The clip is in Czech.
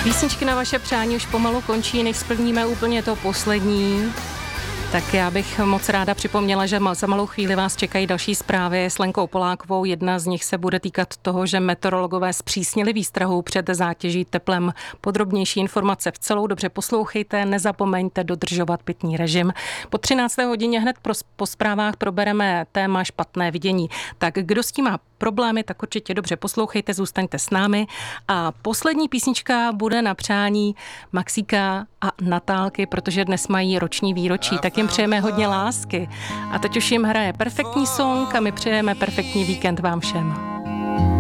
Písničky na vaše přání už pomalu končí, než splníme úplně to poslední. Tak já bych moc ráda připomněla, že za malou chvíli vás čekají další zprávy s Lenkou Polákovou. Jedna z nich se bude týkat toho, že meteorologové zpřísnili výstrahu před zátěží teplem. Podrobnější informace v celou dobře poslouchejte, nezapomeňte dodržovat pitný režim. Po 13. hodině hned po zprávách probereme téma špatné vidění. Tak kdo s tím má problémy, tak určitě dobře poslouchejte, zůstaňte s námi. A poslední písnička bude na přání Maxíka a Natálky, protože dnes mají roční výročí, tak jim přejeme hodně lásky. A teď už jim hraje perfektní song a my přejeme perfektní víkend vám všem.